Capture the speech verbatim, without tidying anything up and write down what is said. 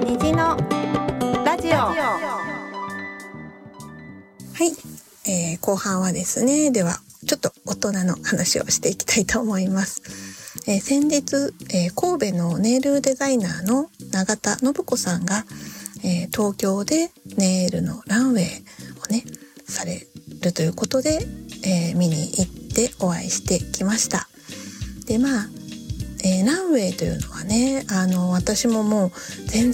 虹のラジオ。はい、えー、後半はですね、ではちょっと大人の話をしていきたいと思います。えー、先日、えー、神戸のネイルデザイナーの永田信子さんが、えー、東京でネイルのランウェイをねされるということで、えー、見に行ってお会いしてきました。でまあえー、ランウェイというのはね、あの私ももう全